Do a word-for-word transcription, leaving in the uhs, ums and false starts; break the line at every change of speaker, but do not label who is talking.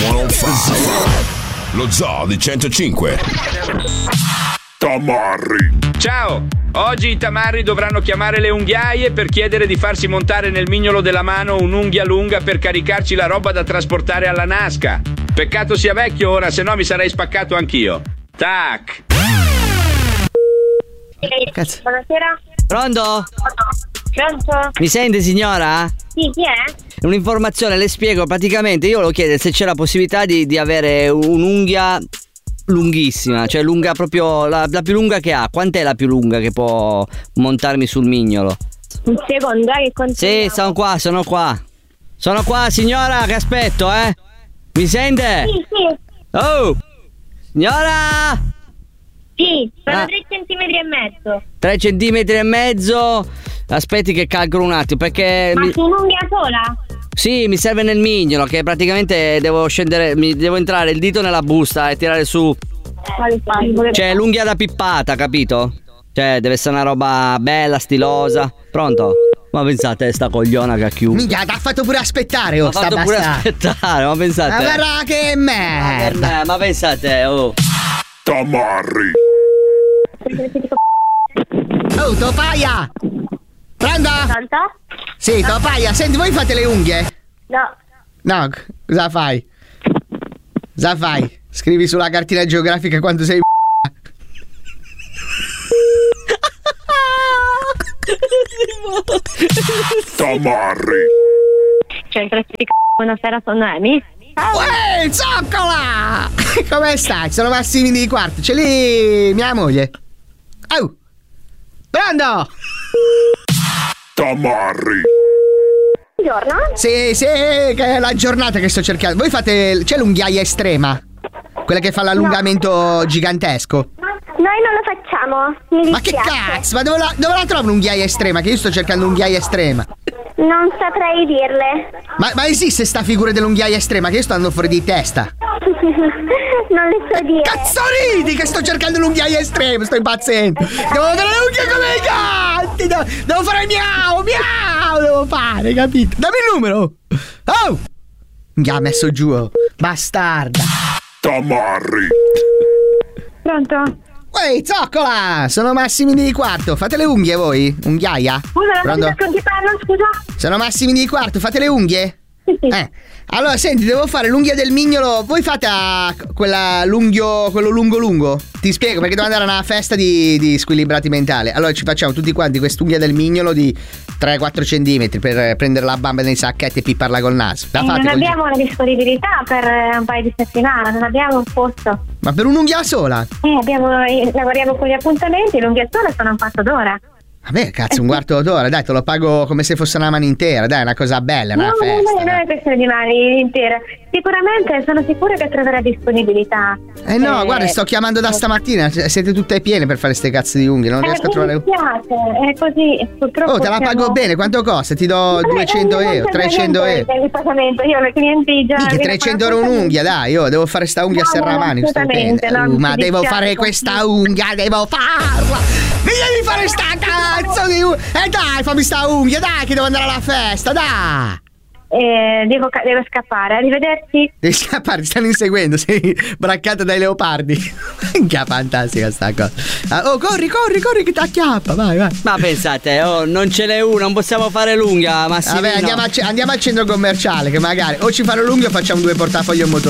centocinque. Lo Zoo di centocinque. Tamarri.
Ciao! Oggi i tamarri dovranno chiamare le unghiaie per chiedere di farsi montare nel mignolo della mano un'unghia lunga per caricarci la roba da trasportare alla Nasca. Peccato sia vecchio ora, se no mi sarei spaccato anch'io. Tac!
Cazzo.
Buonasera.
Pronto?
Pronto?
Mi sente, signora?
Sì, chi è?
Un'informazione, le spiego. Praticamente io volevo chiedere se c'è la possibilità di, di avere un'unghia lunghissima, cioè lunga proprio, la, la più lunga che ha. Quant'è la più lunga che può montarmi sul mignolo?
Un secondo, eh, che continuiamo.
Sì, sono qua, sono qua. Sono qua, signora, che aspetto, eh? Mi sente?
Sì, sì.
Oh! Signora!
Sì, sono
Ah.
tre centimetri e mezzo.
tre centimetri e mezzo. Aspetti che calcolo un attimo, perché
Ma
mi...
su un'unghia sola?
Sì, mi serve nel mignolo, che praticamente devo scendere, mi devo entrare il dito nella busta e tirare su.
Quale schifo.
Cioè, l'unghia da pippata, capito? Cioè, deve essere una roba bella, stilosa. Pronto? Ma pensate, sta cogliona che ha chiuso.
Minchia, t'ha fatto pure aspettare, oh,
Mi ha
sta
fatto pure
bastarda.
aspettare, ma pensate.
Ma guarda che merda.
Eh, ma pensate, oh.
Tamarri.
Oh, Topaia! Pronto?
Pronto?
Sì, Topaia, senti, voi fate le unghie?
No.
No, c- cosa fai? Cosa fai? Scrivi sulla cartina geografica quanto sei
Tamarri.
Centro di c***o, buonasera, sono Amy.
Uè, zoccola! Come stai? Sono Massimini di quarto, c'è lì mia moglie. Oh! Pronto?
Tamarri.
Buongiorno.
Sì, sì, che è la giornata che sto cercando. Voi fate... c'è l'unghiaia estrema? Quella che fa l'allungamento gigantesco?
Noi non lo facciamo. Mi
Ma che
dispiace.
cazzo? Ma dove la, dove la trovo un'unghiaia estrema? Che io sto cercando un'unghiaia estrema.
Non saprei dirle.
Ma, ma esiste sta figura dell'unghiaia estrema? Che io sto andando fuori di testa.
Non le so dire.
Cazzo ridi che sto cercando l'unghiaia estrema, sto impazzendo. Devo fare le unghie come i gatti. Devo, devo fare miau, miau. Devo fare, capito? Dammi il numero. Oh! Mi ha messo giù, oh. Bastarda.
Tamarri.
Pronto?
Ehi, zoccola! Sono Massimini di quarto. Fate le unghie voi? Unghiaia?
Scusa, non
Pronto?
so con chi parlo, scusa?
Sono Massimini di quarto, fate le unghie?
Sì, sì.
Eh. Allora, senti, devo fare l'unghia del mignolo. Voi fate a quella lunghio, quello lungo lungo? Ti spiego, perché devo andare a una festa di, di squilibrati mentali. Allora ci facciamo tutti quanti quest'unghia del mignolo di tre quattro centimetri per prendere la bamba nei sacchetti e pipparla col naso. La
Eh,
fate
non
col-
abbiamo una disponibilità per eh, un paio di settimane, non abbiamo un posto.
Ma per un'unghia sola?
Eh, abbiamo, eh, lavoriamo con gli appuntamenti, l'unghia sola sono un quarto d'ora.
Vabbè, cazzo, un quarto d'ora, dai, te lo pago come se fosse una mano intera, dai, è una cosa bella, una
No, no,
festa.
no, non
dai.
è questione di mani intere. Sicuramente sono sicura che troverà disponibilità.
Eh no,
Eh,
guarda, sto chiamando da stamattina, c- siete tutte piene per fare ste cazzo di unghie, non
Eh,
riesco a
mi
trovare...
dispiace, è così, purtroppo.
Oh, te la pago
siamo-
bene, quanto costa? Ti do
Eh,
duecento
eh, non
euro,
c'è
trecento
niente
euro.
del pagamento, io ho le clienti già.
Minchia,
mi
trecento
fanno
euro
appuntamenti.
un'unghia, dai, io devo fare sta unghia
No,
a serramani.
no,
sto
assolutamente,
bene.
no,
Uh, ma
mi
devo
dispiace.
fare questa unghia, devo farla. Mi devi fare sta cazzo di unghia. E dai, fammi sta unghia, dai, che devo andare alla festa, dai.
Eh, devo, ca- devo scappare, arrivederci.
Devi scappare, ti stanno inseguendo, sei braccata dai leopardi. Minchia, fantastica sta cosa. Ah, oh, corri, corri, corri che ti acchiappa, vai, vai.
Ma pensate, oh, non ce n'è una, non possiamo fare l'unghia, Massimino.
Vabbè, andiamo, a ce- andiamo al centro commerciale che magari o ci fanno l'unghia o facciamo due portafogli a un motore.